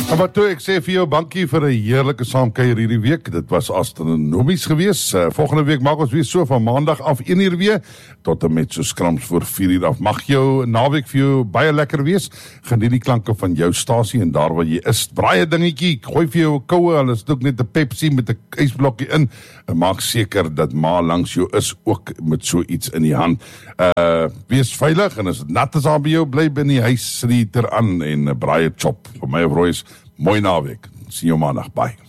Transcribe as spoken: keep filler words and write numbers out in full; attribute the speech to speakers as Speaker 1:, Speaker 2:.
Speaker 1: Maar toe ek sê vir jou bankie vir 'n heerlike saamkuier hierdie week. Dit was astronomies gewees. Uh, volgende week maak ons weer so van maandag af een uur weer tot en met so skrams voor vier uur af. Mag jou naweek vir jou baie lekker wees. Geniet die klanke van jou stasie en daar waar jy is. Braai 'n dingetjie, gooi vir jou 'n koue, al is dit ook net 'n Pepsi met 'n ysblokkie in. En maak seker dat ma langs jou is ook met so iets in die hand. Uh, wees veilig en as dit nat is aan by jou, bly binne die huis, sit die heater aan en uh, braai 'n chop. Vir my of Royce, mooi naweek. Sien jou maandag, bye.